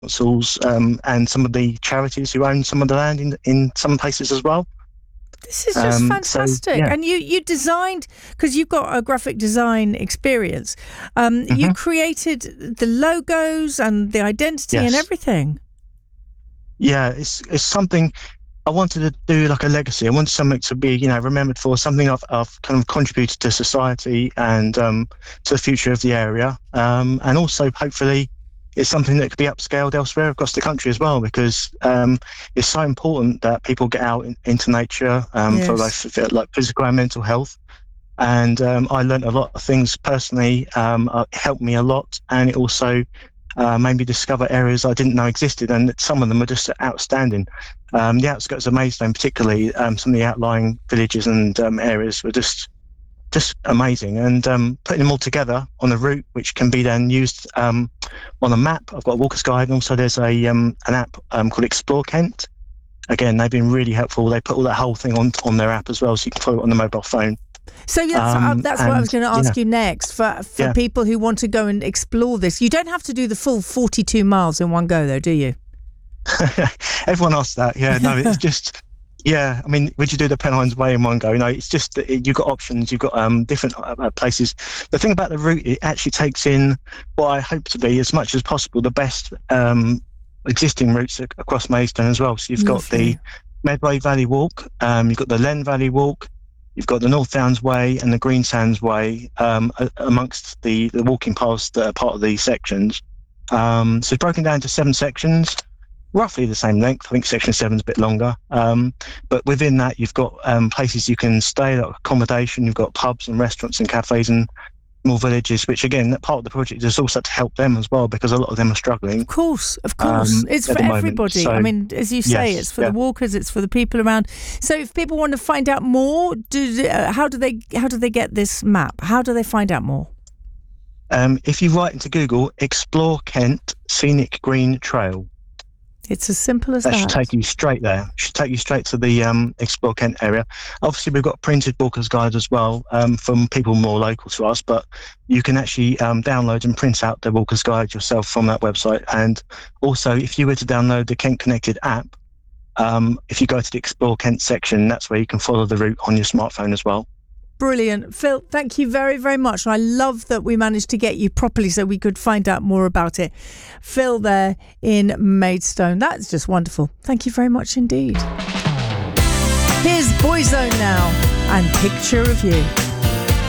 councils and some of the charities who own some of the land in some places as well. This is just fantastic. Yeah. And you designed, because you've got a graphic design experience, you created the logos and the identity and everything. Yeah, it's something I wanted to do, like a legacy. I wanted something to be, remembered for, something I've kind of contributed to society and to the future of the area. And also, hopefully, it's something that could be upscaled elsewhere across the country as well, because it's so important that people get out into nature for like physical and mental health. And I learned a lot of things personally. It helped me a lot, and it also made me discover areas I didn't know existed, and some of them are just outstanding. The outskirts of Maidstone, particularly, some of the outlying villages and areas were just amazing. And putting them all together on a route which can be then used on a map. I've got a walker's guide, and also there's an app called Explore Kent. Again, they've been really helpful. They put all that whole thing on their app as well, so you can follow it on the mobile phone. So that's what I was going to ask you next. For people who want to go and explore this, you don't have to do the full 42 miles in one go, though, do you? Everyone asks that. Yeah, no, it's just. Yeah, I mean, would you do the Pennines Way in one go? It's just that you've got options. You've got different places. The thing about the route, it actually takes in what I hope to be, as much as possible, the best existing routes across Maidstone as well. So you've got the Medway Valley Walk, you've got the Len Valley Walk, you've got the North Downs Way and the Greensands Way amongst the walking paths that are part of these sections. So it's broken down to 7 sections. Roughly the same length. I think section 7 is a bit longer. But within that, you've got places you can stay, like accommodation. You've got pubs and restaurants and cafes and small villages, which again, that part of the project is also to help them as well, because a lot of them are struggling. Of course. It's for everybody. So, I mean, as you say, it's for the walkers, it's for the people around. So if people want to find out more, how do they get this map? How do they find out more? If you write into Google, Explore Kent Scenic Green Trail. It's as simple as that. That should take you straight there. Should take you straight to the Explore Kent area. Obviously, we've got printed walkers guide as well from people more local to us, but you can actually download and print out the walkers guide yourself from that website. And also, if you were to download the Kent Connected app, if you go to the Explore Kent section, that's where you can follow the route on your smartphone as well. Brilliant. Phil, thank you very, very much. I love that we managed to get you properly so we could find out more about it. Phil there in Maidstone. That's just wonderful. Thank you very much indeed. Here's Boyzone now and Picture of You.